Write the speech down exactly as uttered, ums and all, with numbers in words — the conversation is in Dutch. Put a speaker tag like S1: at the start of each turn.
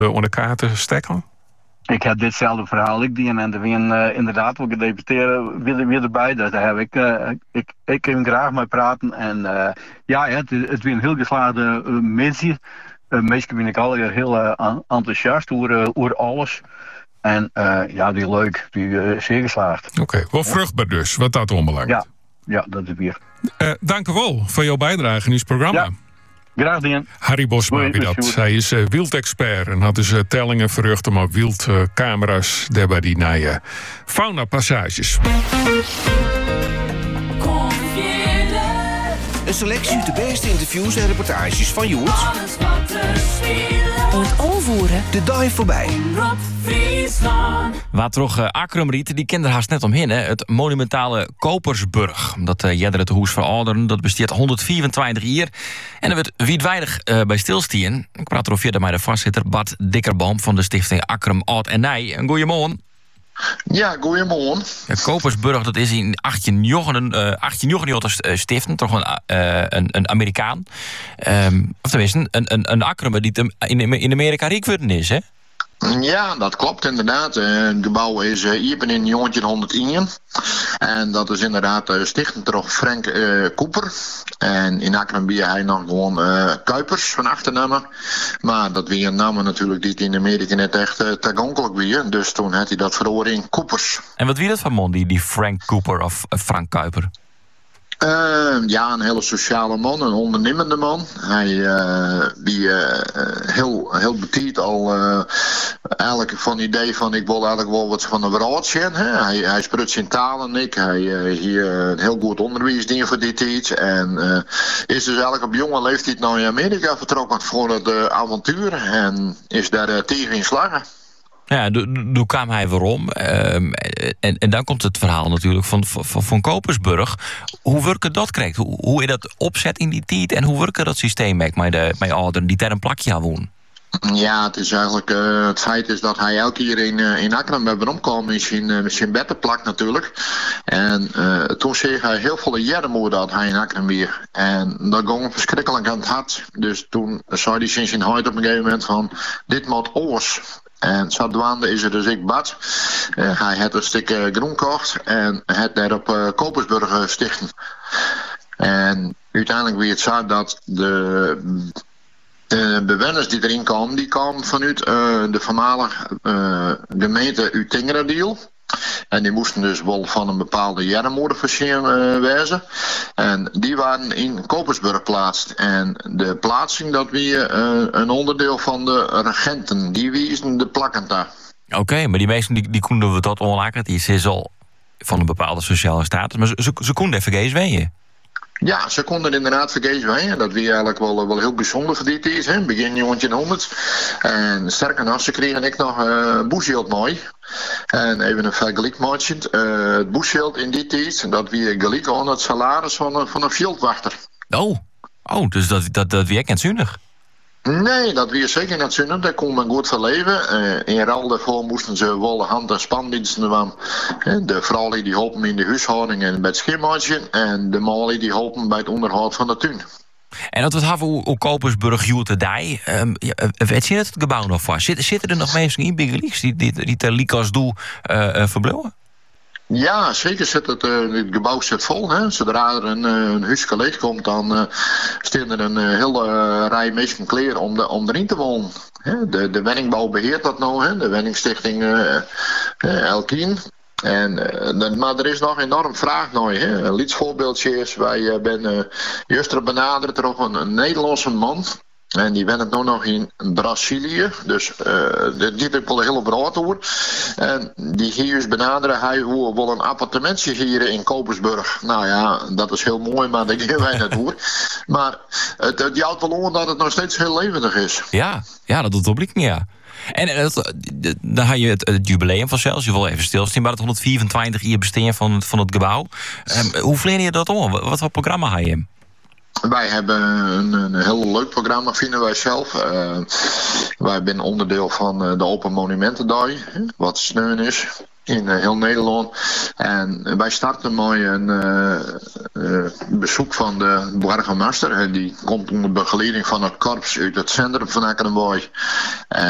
S1: onder kaarten stekken?
S2: Ik heb ditzelfde verhaal ik die en er weer uh, inderdaad ook gedeputeerde weer, weer erbij. Dus daar heb ik, uh, ik, ik kan graag mee praten. En uh, ja, het, het weer een heel geslaagde uh, missie. Uh, meestal ben ik al heel uh, enthousiast over, uh, over alles. En uh, ja, die leuk, die uh, zeer geslaagd.
S1: Oké, okay, wel vruchtbaar dus, wat dat onbelangrijk.
S2: Ja, ja, dat is weer.
S1: Uh, dank u wel voor jouw bijdrage in ons programma.
S2: Ja. Graag gedaan.
S1: Harry Bosma, wie dat. Hij is uh, wildexpert en had dus uh, tellingen verrucht om ook wildcamera's uh, daarbij die naar uh, fauna-passages.
S3: Een selectie uit de beste interviews en reportages van Joert.
S4: Het overvoeren.
S3: De dive voorbij.
S5: Waar toch uh, Akrumriet, die kent er haast net omheen, hè? Het monumentale Kopersburg. Dat uh, jedder het hoes verouderen, dat bestaat honderdvierentwintig jaar. En er wordt wijdweidig uh, bij stilstaan. Ik praat erover verder met de voorzitter Bart Dikkerboom van de stichting Akrum Oud en Nij. Een goeiemorgen.
S6: Ja, goeiemorgen.
S5: Het Kopersburg, dat is in achttien negenennegentig stichten, toch een, uh, een, een Amerikaan. Um, of tenminste, een, een, een Akrum die in, in Amerika rijk geworden is, hè?
S6: Ja, dat klopt inderdaad. Uh, het gebouw is uh, hier in negentienhonderdéén. En dat is inderdaad uh, stichtend toch Frank uh, Cooper. En in Akrum bier hij nog gewoon uh, Kuipers van achternamen. Maar dat weer namen natuurlijk die in Amerika net echt uh, toegankelijk weer. Dus toen had hij dat verloren in Coopers.
S5: En wat wie dat van man, die, die Frank Cooper of uh, Frank Kuiper?
S6: Uh, ja, een hele sociale man, een ondernemende man. Hij uh, die uh, heel, heel betiet al uh, eigenlijk van het idee van ik wil eigenlijk wel wat van een wereld zijn. Hè? Hij, hij spreekt zijn talen, ik. Hij uh, hier een heel goed onderwijs dient voor dit iets. En uh, is dus eigenlijk op jonge leeftijd naar Amerika vertrokken voor het uh, avontuur. En is daar uh, tegen in slagen.
S5: Ja, toen kwam hij weer om. Um, en, en dan komt het verhaal natuurlijk van, van, van Kopersburg. Hoe werkt dat krijgt? Hoe, hoe je dat opzet in die tijd en hoe werkt dat systeem met de, met ouderen die daar een plakje aan wonen?
S6: Ja, het is eigenlijk uh, het feit is dat hij elke keer in, uh, in Akrum bij omkomen is in uh, zijn beddenplak natuurlijk. En uh, toen zei hij heel veel jaren dat hij in Akrum weer. En dat ging verschrikkelijk aan het hart. Dus toen zei hij sinds zijn huid op een gegeven moment van dit moet oors. En zodoende is er dus ik bad. Uh, hij had een stuk uh, groen gekocht en het daar op uh, Kopersburg uh, stichten. En uiteindelijk weer het zo dat de de bewoners die erin kwamen, die kwamen vanuit uh, de voormalige uh, gemeente Utingradeel. En die moesten dus wel van een bepaalde jernmoeder voorzien uh, wezen. En die waren in Kopersburg geplaatst. En de plaatsing, dat weer uh, een onderdeel van de regenten. Die wiezen de plakken daar.
S5: Oké, okay, maar die meesten die, die konden we tot onlaken. Die is al van een bepaalde sociale status. Maar ze, ze, ze konden even geest ween.
S6: Ja, ze konden inderdaad vergezen wij. Dat was eigenlijk wel, wel heel bijzonder voor dit is, hè? Begin negentienhonderd. En sterker nog, ze kregen ik nog uh, boeschild mooi. En even een vergelijkmaatje. Uh, het boeschild in die tijd, dat was gelijk aan het salaris van een, van een veldwachter.
S5: Oh, oh dus dat, dat, dat weer kenzunig.
S6: Nee, dat weer zeker niet zo. Daar kon men goed van leven. Uh, in ruil daarvoor moesten ze wel hand- en spandiensten doen. De vrouwen die hielpen in de huishouding en bij het schimmaatje. En de mannen die hielpen bij het onderhoud van de tuin.
S5: En dat we het hebben hoe Kopersburg Joete Dij. Um, ja, weet je het gebouw nog vast? Zitten, zitten er nog mensen in Bigelieks die, die, die ter Likas doel uh, uh, verbleven?
S6: Ja, zeker zit het, uh, het gebouw zit vol. Hè. Zodra er een, uh, een huisje leeg komt, dan uh, staan er een uh, hele uh, rij mensen klaar om, de, om erin te wonen. Hè. De, de wenningbouw beheert dat nou, hè. De wenningstichting uh, uh, Elkien. En, uh, maar er is nog enorm vraag naar. Hè. Een lietsvoorbeeldje is, wij uh, ben uh, juist benaderd door een, een Nederlandse man. En die werkt nu nog in Brazilië. Dus uh, dit heb ik wel een hele brood over. En die hier is benaderen. Hij wil wel een appartementje hier in Kopersburg. Nou ja, dat is heel mooi, maar daar gaan wij niet door. Maar het, het jouwt wel aan dat het nog steeds heel levendig is.
S5: Ja, ja dat doet oplicht niet, ja. En dat, dan had je het, het jubileum van zelfs. Je wil even stilstaan bij het honderdvierentwintig jaar bestaan van, van het gebouw. Um, hoe vleer je dat om? Wat voor programma had je?
S6: Wij hebben een, een heel leuk programma, vinden wij zelf. Uh, wij zijn onderdeel van uh, de Open Monumentendag, wat steun is in uh, heel Nederland. En wij starten met een uh, uh, bezoek van de burgemeester. En die komt onder begeleiding van het korps uit het centrum van Akkerenboy.